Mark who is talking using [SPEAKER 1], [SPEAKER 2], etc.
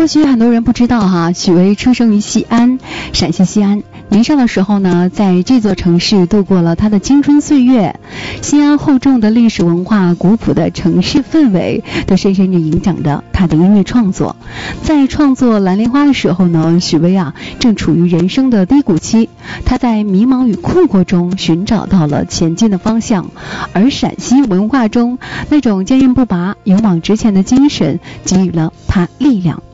[SPEAKER 1] 或许很多人不知道哈，许巍出生于西安，陕西西安。年少的时候呢，在这座城市度过了他的青春岁月。西安厚重的历史文化、古朴的城市氛围，都深深地影响着他的音乐创作。在创作《蓝莲花》的时候呢，许巍正处于人生的低谷期，他在迷茫与困惑中寻找到了前进的方向。而陕西文化中那种坚韧不拔、勇往直前的精神，给予了他力量